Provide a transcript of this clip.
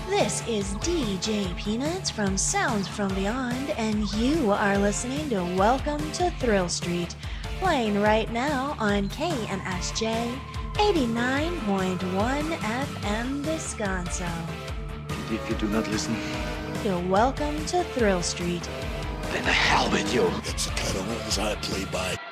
This is DJ Peanuts from Sounds from Beyond, and you are listening to Welcome to Thrill Street, playing right now on KNSJ 89.1 FM Descanso. And if you do not listen, You're welcome to Thrill Street. then the hell with you. That's the kind of rules I play by.